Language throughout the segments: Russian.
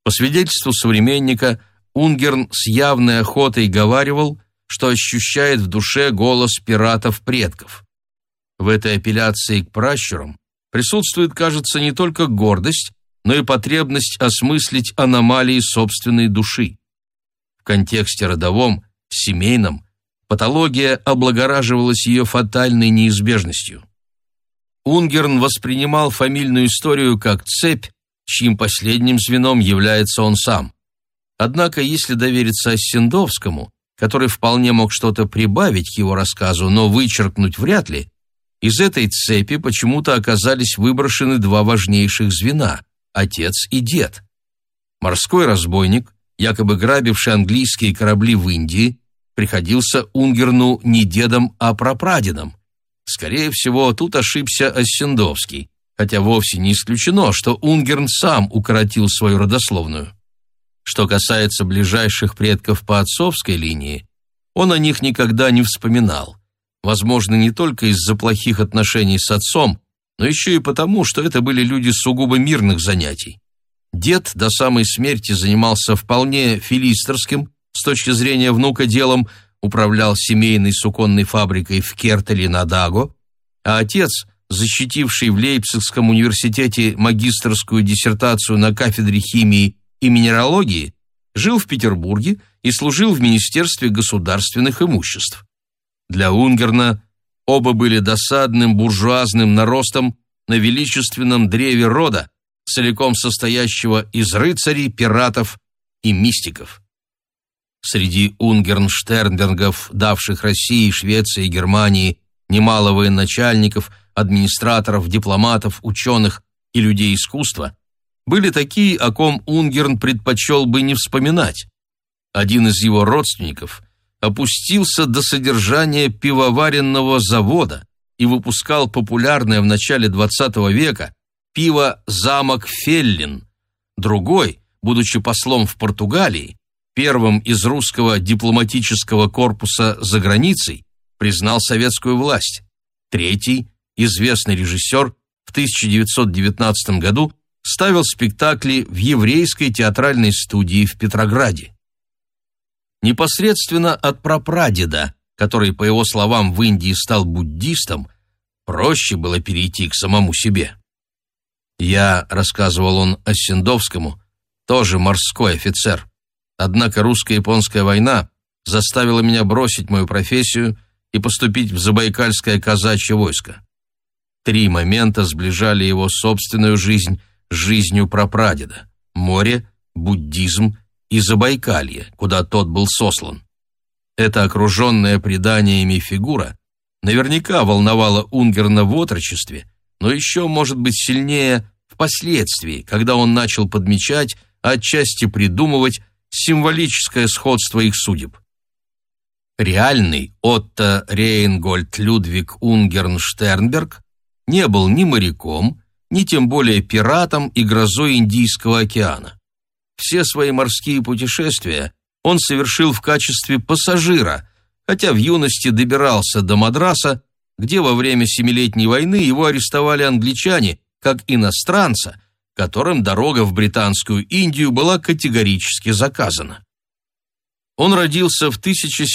По свидетельству современника, Унгерн с явной охотой говаривал, что ощущает в душе голос пиратов-предков. В этой апелляции к пращурам присутствует, кажется, не только гордость, но и потребность осмыслить аномалии собственной души. В контексте родовом, семейном, патология облагораживалась ее фатальной неизбежностью. Унгерн воспринимал фамильную историю как цепь, чьим последним звеном является он сам. Однако, если довериться Оссендовскому, который вполне мог что-то прибавить к его рассказу, но вычеркнуть вряд ли, из этой цепи почему-то оказались выброшены два важнейших звена – отец и дед. Морской разбойник, якобы грабивший английские корабли в Индии, приходился Унгерну не дедом, а прапрадедом. Скорее всего, тут ошибся Оссендовский, хотя вовсе не исключено, что Унгерн сам укоротил свою родословную. Что касается ближайших предков по отцовской линии, он о них никогда не вспоминал. Возможно, не только из-за плохих отношений с отцом, но еще и потому, что это были люди сугубо мирных занятий. Дед до самой смерти занимался вполне филистерским, с точки зрения внука, делом, управлял семейной суконной фабрикой в Кертеле на Даго, а отец, защитивший в Лейпцигском университете магистерскую диссертацию на кафедре химии и минералогии, жил в Петербурге и служил в Министерстве государственных имуществ. Для Унгерна оба были досадным буржуазным наростом на величественном древе рода, целиком состоящего из рыцарей, пиратов и мистиков. Среди Унгерн-Штернбергов, давших России, Швеции и Германии немало военачальников, администраторов, дипломатов, ученых и людей искусства, были такие, о ком Унгерн предпочел бы не вспоминать. Один из его родственников опустился до содержания пивоваренного завода и выпускал популярное в начале XX века пиво «Замок Феллин». Другой, будучи послом в Португалии, первым из русского дипломатического корпуса за границей, признал советскую власть. Третий, известный режиссер, в 1919 году ставил спектакли в еврейской театральной студии в Петрограде. Непосредственно от прапрадеда, который, по его словам, в Индии стал буддистом, проще было перейти к самому себе. «Я», — рассказывал он Оссендовскому, — «тоже морской офицер. Однако русско-японская война заставила меня бросить мою профессию и поступить в Забайкальское казачье войско». 3 момента сближали его собственную жизнь с жизнью прапрадеда: море, буддизм и Забайкалье, куда тот был сослан. Эта окруженная преданиями фигура наверняка волновала Унгерна в отрочестве, но еще, может быть, сильнее впоследствии, когда он начал подмечать, а отчасти придумывать символическое сходство их судеб. Реальный Отто Рейнгольд Людвиг Унгерн Штернберг не был ни моряком, ни тем более пиратом и грозой Индийского океана. Все свои морские путешествия он совершил в качестве пассажира, хотя в юности добирался до Мадраса, где во время Семилетней войны его арестовали англичане, как иностранца, которым дорога в Британскую Индию была категорически заказана. Он родился в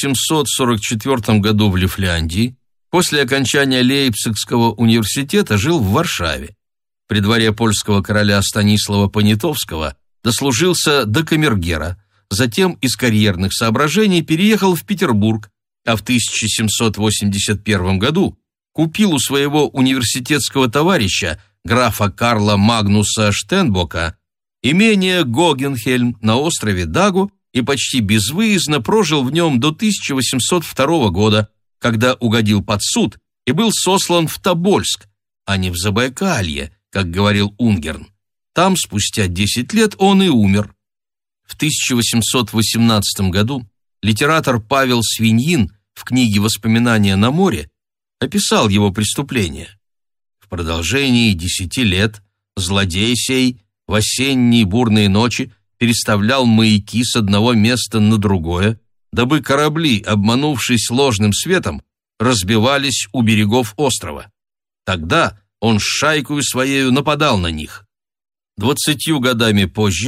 1744 году в Лифляндии, после окончания Лейпцигского университета жил в Варшаве. При дворе польского короля Станислава Понятовского дослужился до камергера, затем из карьерных соображений переехал в Петербург, а в 1781 году купил у своего университетского товарища, графа Карла Магнуса Штенбока, имение Гогенхельм на острове Дагу и почти безвыездно прожил в нем до 1802 года, когда угодил под суд и был сослан в Тобольск, а не в Забайкалье, как говорил Унгерн. Там спустя 10 лет он и умер. В 1818 году литератор Павел Свиньин в книге «Воспоминания на море» описал его преступление. В продолжении 10 лет злодей сей в осенние бурные ночи переставлял маяки с одного места на другое, дабы корабли, обманувшись ложным светом, разбивались у берегов острова. Тогда он с шайкою своею нападал на них. 20 годами позже